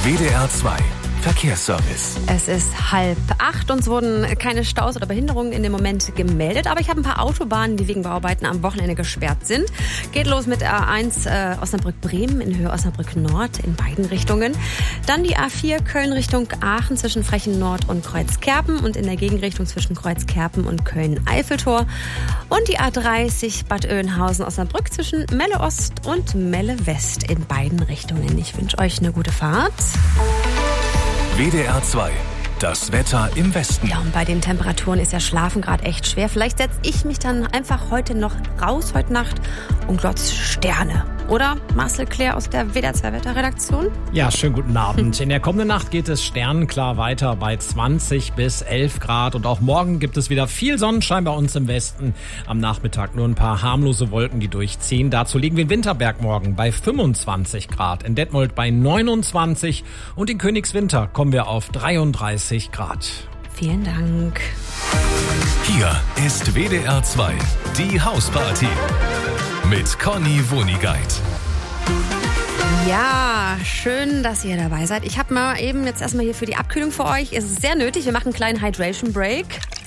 WDR 2 Verkehrsservice. Es ist 7:30. Uns wurden keine Staus oder Behinderungen in dem Moment gemeldet, aber ich habe ein paar Autobahnen, die wegen Bauarbeiten am Wochenende gesperrt sind. Geht los mit der A1 Osnabrück-Bremen in Höhe Osnabrück-Nord in beiden Richtungen. Dann die A4 Köln Richtung Aachen zwischen Frechen-Nord und Kreuzkerpen und in der Gegenrichtung zwischen Kreuzkerpen und Köln-Eiffeltor. Und die A30 Bad Oeynhausen-Osnabrück zwischen Melle-Ost und Melle-West in beiden Richtungen. Ich wünsche euch eine gute Fahrt. WDR 2, das Wetter im Westen. Ja, und bei den Temperaturen ist ja Schlafen gerade echt schwer. Vielleicht setze ich mich dann einfach heute noch raus, heute Nacht, und glotze Sterne. Oder, Marcel Claire aus der WDR 2 Wetterredaktion? Ja, schönen guten Abend. In der kommenden Nacht geht es sternenklar weiter bei 20 bis 11 Grad. Und auch morgen gibt es wieder viel Sonnenschein bei uns im Westen. Am Nachmittag nur ein paar harmlose Wolken, die durchziehen. Dazu liegen wir in Winterberg morgen bei 25 Grad, in Detmold bei 29 und in Königswinter kommen wir auf 33 Grad. Vielen Dank. Hier ist WDR 2, die Hausparty. Mit Conny Wonigkeit. Ja, schön, dass ihr dabei seid. Ich habe mal eben jetzt erstmal hier für die Abkühlung für euch. Es ist sehr nötig. Wir machen einen kleinen Hydration Break.